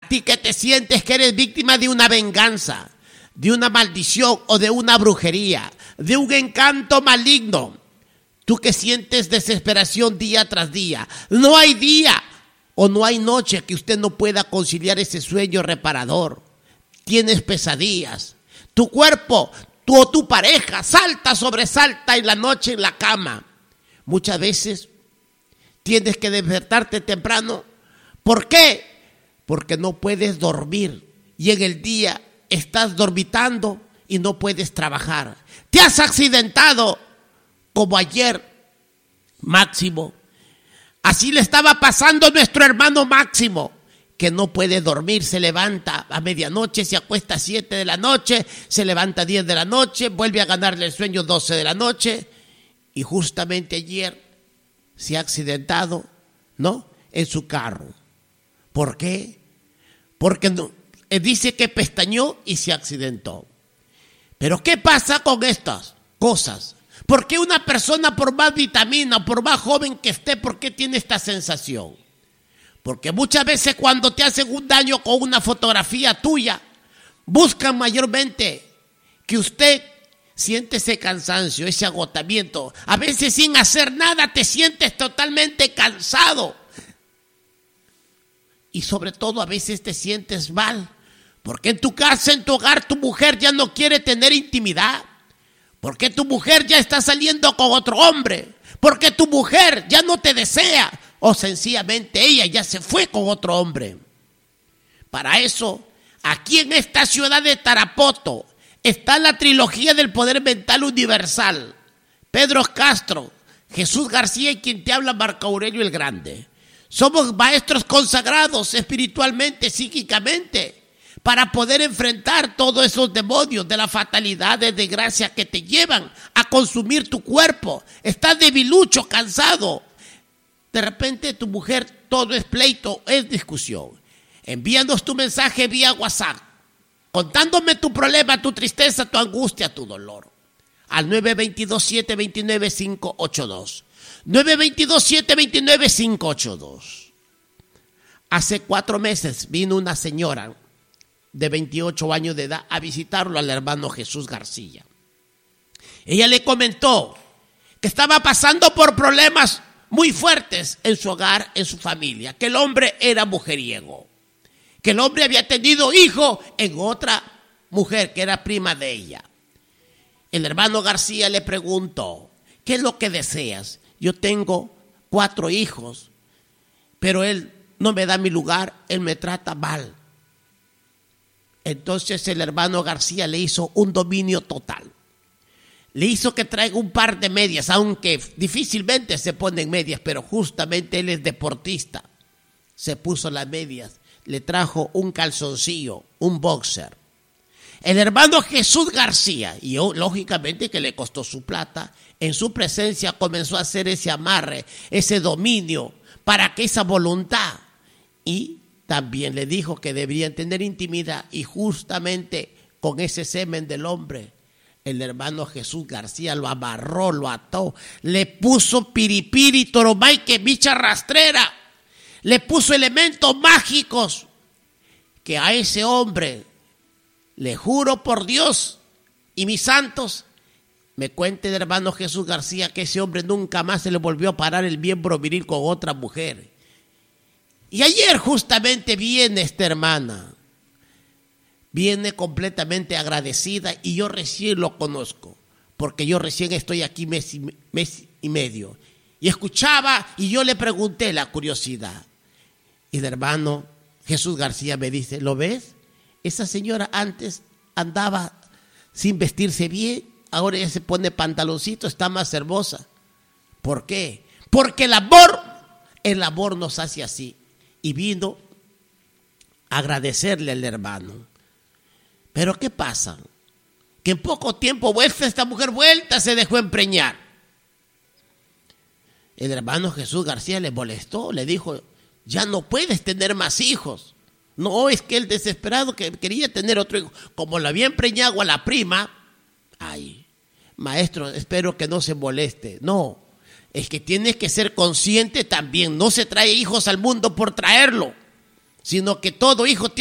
ti que te sientes que eres víctima de una venganza, de una maldición o de una brujería, de un encanto maligno. Tú que sientes desesperación día tras día. No hay día o no hay noche que usted no pueda conciliar ese sueño reparador. Tienes pesadillas. Tu cuerpo, tú o tu pareja salta, sobresalta en la noche en la cama. Muchas veces tienes que despertarte temprano. ¿Por qué? Porque no puedes dormir y en el día estás dormitando y no puedes trabajar. Te has accidentado como ayer, Máximo. Así le estaba pasando a nuestro hermano Máximo, que no puede dormir, se levanta a medianoche, se acuesta a 7 de la noche, se levanta a 10 de la noche, vuelve a ganarle el sueño 12 de la noche y justamente ayer se ha accidentado, ¿no?, en su carro. ¿Por qué? Porque no, dice que pestañeó y se accidentó. Pero ¿qué pasa con estas cosas? ¿Por qué una persona, por más vitamina, por más joven que esté, por qué tiene esta sensación? Porque muchas veces cuando te hacen un daño con una fotografía tuya, buscan mayormente que usted siente ese cansancio, ese agotamiento. A veces sin hacer nada te sientes totalmente cansado. Y sobre todo a veces te sientes mal. Porque en tu casa, en tu hogar, tu mujer ya no quiere tener intimidad. Porque tu mujer ya está saliendo con otro hombre. Porque tu mujer ya no te desea. O sencillamente ella ya se fue con otro hombre. Para eso, aquí en esta ciudad de Tarapoto, está la trilogía del poder mental universal. Pedro Castro, Jesús García y quien te habla, Marco Aurelio el Grande. Somos maestros consagrados espiritualmente, psíquicamente, para poder enfrentar todos esos demonios de la fatalidad, de desgracia que te llevan a consumir tu cuerpo. Estás debilucho, cansado. De repente tu mujer, todo es pleito, es discusión. Envíanos tu mensaje vía WhatsApp, contándome tu problema, tu tristeza, tu angustia, tu dolor. Al 922-729-582. 922-729-582. Hace 4 meses vino una señora de 28 años de edad a visitarlo al hermano Jesús García. Ella le comentó que estaba pasando por problemas muy fuertes en su hogar, en su familia, que el hombre era mujeriego, que el hombre había tenido hijo en otra mujer que era prima de ella. El hermano García le preguntó: ¿qué es lo que deseas? Yo tengo 4 hijos, pero él no me da mi lugar, él me trata mal. Entonces el hermano García le hizo un dominio total. Le hizo que traiga un par de medias, aunque difícilmente se ponen medias, pero justamente él es deportista. Se puso las medias, le trajo un calzoncillo, un boxer. El hermano Jesús García, y lógicamente que le costó su plata, en su presencia comenzó a hacer ese amarre, ese dominio, para que esa voluntad, y también le dijo que deberían tener intimidad, y justamente con ese semen del hombre, el hermano Jesús García lo amarró, lo ató, le puso piripiri, toromay, que bicha rastrera, le puso elementos mágicos que a ese hombre, le juro por Dios y mis santos, me cuente el hermano Jesús García que ese hombre nunca más se le volvió a parar el miembro viril con otra mujer. Y ayer justamente viene esta hermana, viene completamente agradecida y yo recién lo conozco, porque yo recién estoy aquí mes y medio. Y escuchaba y yo le pregunté la curiosidad. Y el hermano Jesús García me dice: ¿lo ves? Esa señora antes andaba sin vestirse bien, ahora ya se pone pantaloncito, está más hermosa. ¿Por qué? Porque el amor nos hace así. Y vino a agradecerle al hermano. Pero ¿qué pasa? Que en poco tiempo esta mujer se dejó empreñar. El hermano Jesús García le molestó, le dijo: ya no puedes tener más hijos. No, es que el desesperado que quería tener otro hijo, como lo había empreñado a la prima, ay, maestro, espero que no se moleste. No, es que tienes que ser consciente también, no se trae hijos al mundo por traerlo, sino que todo hijo tiene